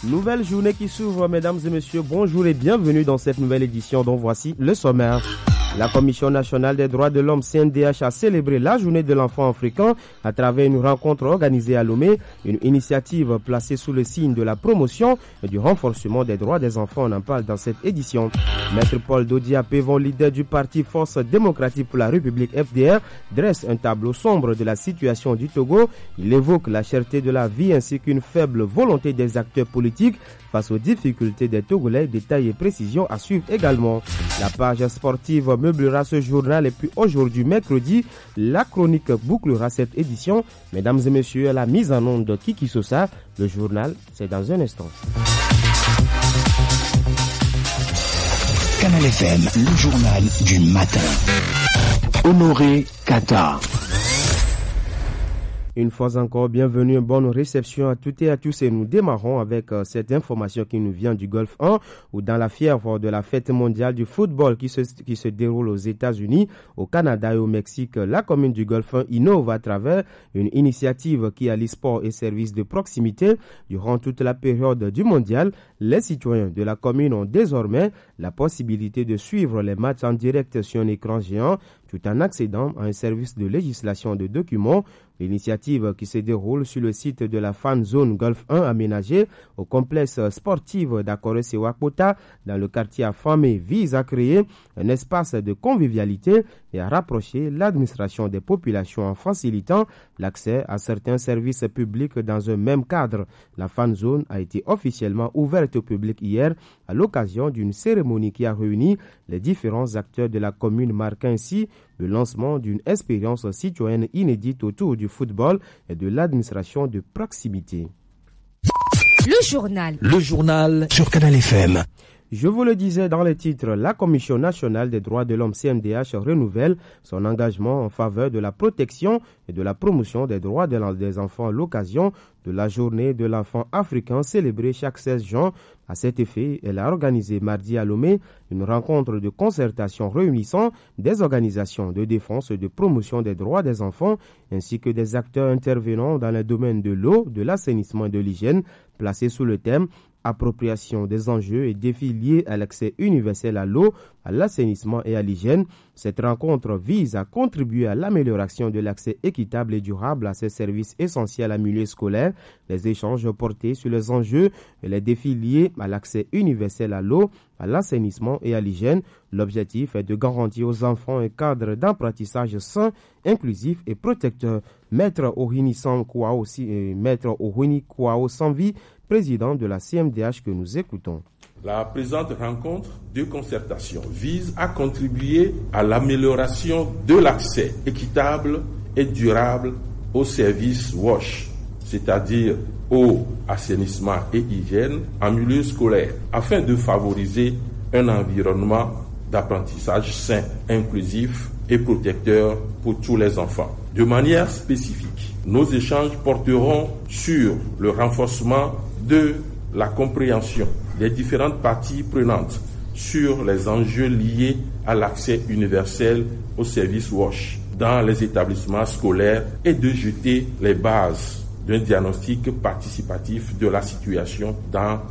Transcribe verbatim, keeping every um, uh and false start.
Nouvelle journée qui s'ouvre, mesdames et messieurs. Bonjour et bienvenue dans cette nouvelle édition dont voici le sommaire. La Commission nationale des droits de l'homme C N D H a célébré la journée de l'enfant africain à travers une rencontre organisée à Lomé, une initiative placée sous le signe de la promotion et du renforcement des droits des enfants. On en parle dans cette édition. Maître Paul Dodia Pévon, leader du parti Force démocratique pour la République F D R, dresse un tableau sombre de la situation du Togo. Il évoque la cherté de la vie ainsi qu'une faible volonté des acteurs politiques face aux difficultés des Togolais. Détails et précisions à suivre également. La page sportive meublera ce journal et puis aujourd'hui, mercredi, la chronique bouclera cette édition. Mesdames et messieurs, à la mise en onde de Kiki Sosa, le journal, c'est dans un instant. Canal F M, le journal du matin. Honoré Kata. Une fois encore, bienvenue, bonne réception à toutes et à tous et nous démarrons avec euh, cette information qui nous vient du Golfe un où dans la fièvre de la fête mondiale du football qui se, qui se déroule aux États-Unis, au Canada et au Mexique, la commune du Golfe un innove à travers une initiative qui allie sport et services de proximité. Durant toute la période du mondial, les citoyens de la commune ont désormais la possibilité de suivre les matchs en direct sur un écran géant tout en accédant à un service de législation de documents. L'initiative qui se déroule sur le site de la Fan Zone Golfe un aménagé au complexe sportif d'Akore-Sewakota dans le quartier Afamé vise à créer un espace de convivialité et à rapprocher l'administration des populations en facilitant l'accès à certains services publics dans un même cadre. La Fan Zone a été officiellement ouverte au public hier à l'occasion d'une cérémonie qui a réuni les différents acteurs de la commune, marquant ainsi le lancement d'une expérience citoyenne inédite autour du football et de l'administration de proximité. Le journal. Le journal sur Canal F M. Je vous le disais dans les titres, la Commission nationale des droits de l'homme C N D H renouvelle son engagement en faveur de la protection et de la promotion des droits des enfants à l'occasion de la journée de l'enfant africain célébrée chaque seize juin. À cet effet, elle a organisé mardi à Lomé une rencontre de concertation réunissant des organisations de défense et de promotion des droits des enfants ainsi que des acteurs intervenant dans les domaines de l'eau, de l'assainissement et de l'hygiène, placés sous le thème appropriation des enjeux et défis liés à l'accès universel à l'eau, à l'assainissement et à l'hygiène. Cette rencontre vise à contribuer à l'amélioration de l'accès équitable et durable à ces services essentiels à milieu scolaire. Les échanges portés sur les enjeux et les défis liés à l'accès universel à l'eau, à l'assainissement et à l'hygiène. L'objectif est de garantir aux enfants un cadre d'apprentissage sain, inclusif et protecteur. Maître Ohini Kwao, Maître Ohini Kwao Sanvi, président de la C M D H que nous écoutons. La présente rencontre de concertation vise à contribuer à l'amélioration de l'accès équitable et durable aux services WASH, c'est-à-dire eau, assainissement et hygiène en milieu scolaire, afin de favoriser un environnement d'apprentissage sain, inclusif et protecteur pour tous les enfants. De manière spécifique, nos échanges porteront sur le renforcement de la compréhension des différentes parties prenantes sur les enjeux liés à l'accès universel aux services WASH dans les établissements scolaires et de jeter les bases d'un diagnostic participatif de la situation dans